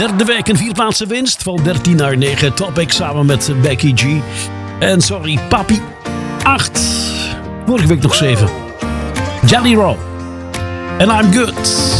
Derde week een 4 plaatsen winst. Van 13 naar 9. Topic samen met Becky G. En sorry, Papi. 8. Vorige week nog 7. Jelly Roll. And I'm good.